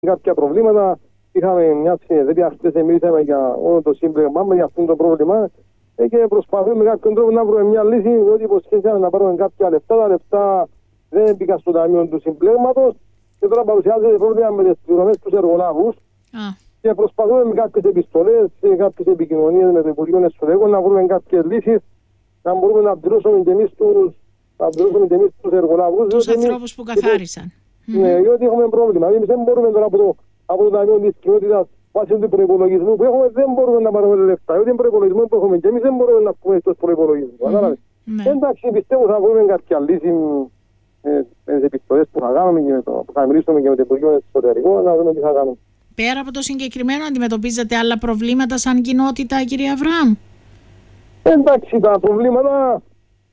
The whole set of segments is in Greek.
κάποια προβλήματα. Είχαμε μια συνεδρία χτες, μιλήσαμε για όλο το σύμπλεγμα μας, για αυτό το πρόβλημα και προσπαθούμε με κάποιον τρόπο να βρούμε μια λύση, διότι υποσχέσαμε να πάρουμε κάποια λεφτά. Τα λεφτά δεν μπήκαν στο ταμείο του συμπλέγματος και τώρα παρουσιάζεται πρόβλημα με τις πληρωμές τους εργολάβους. Και προσπαθούμε με κάποιες επιστολές, κάποιες επικοινωνίες με το Υπουργείο Εσωτερικών να βρούμε κάποιες λύσεις, να μπορούμε να πληρώσουμε και εμείς τους εργολάβους. Τους ανθρώπους που καθάρισαν. Ναι, διότι έχουμε πρόβλημα. Εμείς δεν μπορούμε τώρα από το Ταμείο της Κοινότητας βάσει του προϋπολογισμού που έχουμε, δεν μπορούμε να πάρουμε λεφτά. Διότι τον προϋπολογισμό που έχουμε και εμείς δεν μπορούμε να πούμε στους προϋπολογισμούς. Εντάξει, πιστεύω θα βρούμε κάποια λύση με τις επιστολές που θα κάνουμε και που θα μιλήσουμε και με το Υπουργείο Εσωτερικών, να δούμε τι θα κάνουμε. Πέρα από το συγκεκριμένο, αντιμετωπίζετε άλλα προβλήματα σαν κοινότητα, κύριε Αβραάμ? Εντάξει, τα προβλήματα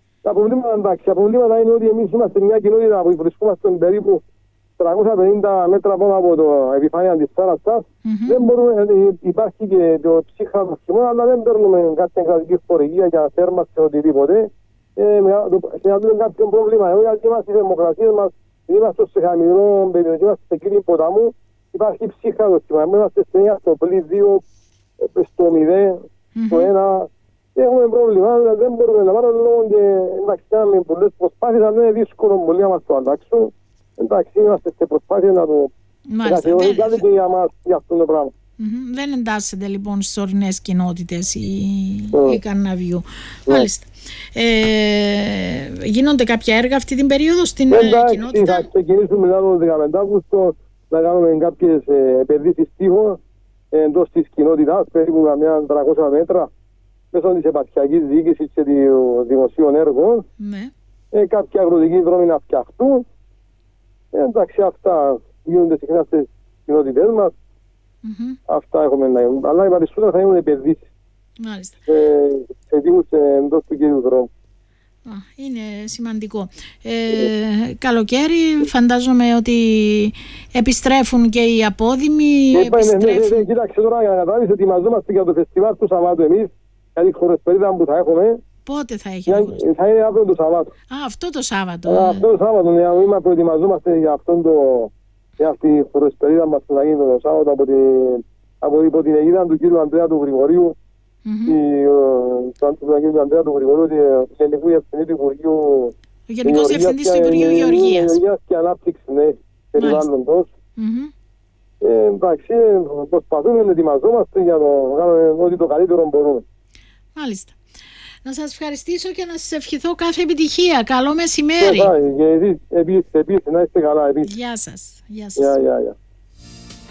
είναι ότι εμείς είμαστε μια κοινότητα που βρισκόμαστε περίπου 350 μέτρα πάνω από το επιφάνεια της θάλασσας. Δεν μπορούμε, υπάρχει και το ψύχρατο χειμώνα, αλλά δεν παίρνουμε κάποια κρατική χορηγία για θέρμανση και οτιδήποτε. Και να δούμε κάποιο πρόβλημα. Γιατί είμαστε στις δημοκρατίες μας, είμαστε σε χαμηλό περιοχή, είμαστε σε κύριοι ποταμού, υπάρχει ψύχρατο χειμώνα. Είμαστε σε 9 στο πλή 2, στο 0, στο 1. Έχουμε πρόβλημα, δεν μπορούμε να πάρουμε λόγω και εντάξει, κάνουμε πολλές προσπάθειες, αλλά είναι δύσκολο πολύ να μας το αλλάξουν. Εντάξει, είμαστε σε προσπάθεια να το καθιερώσει κάτι και για μας για αυτό το πράγμα. Δεν εντάσσεται λοιπόν στις ορεινές κοινότητες η Καρναβιού. Μάλιστα. Γίνονται κάποια έργα αυτή την περίοδο στην κοινότητα? Θα ξεκινήσουμε μετά το 15 Αύγουστο να κάνουμε κάποιες επενδύσεις τείχων εντός της κοινότητας, περίπου μια 300 μέτρα, μέσω της επαρχιακής διοίκησης και των δημοσίων έργων. Κάποια αγροτική δρόμη να φτιαχτούν. Εντάξει, αυτά γίνονται συχνά στις κοινότητες μας. Αυτά έχουμε να γίνουν. Αλλά οι περισσότερα θα γίνουν επενδύσεις. Μάλιστα. Σε τείχους εντός του κύριου δρόμου. Είναι σημαντικό. Καλοκαίρι φαντάζομαι ότι επιστρέφουν και οι απόδημοι. Κοίταξε τώρα για να καταλάβεις, ετοιμαζόμαστε για το φεστιβάλ του Σαββάτου εμείς, γιατί η χοροσπερίδα που θα έχουμε. Πότε θα έχει? Θα είναι αύριο το Σαββάτο. Αυτό το Σάββατο. Αυτό το Σάββατο, ναι, προετοιμαζόμαστε για αυτή η χοροσπερίδα μας που θα γίνει το Σάββατο από την αιγίδα του κύριου Ανδρέα του Γρηγορίου. Του Ανδρέα του Γρηγορίου, του Γενικού Διευθυντή του Υπουργείου. Ο Γενικός Διευθυντής του Υπουργείου Γεωργίας. Και Ανάπτυξη, ναι, περιβάλλοντος. Εντάξει, προσπαθούμε να ετοιμαζόμαστε για να κάνουμε ό,τι το καλύτερο μπορούμε. Μάλιστα. Να σας ευχαριστήσω και να σας ευχηθώ κάθε επιτυχία. Καλό μεσημέρι. Και εσείς επίσης, να είστε καλά. Γεια σας. Γεια.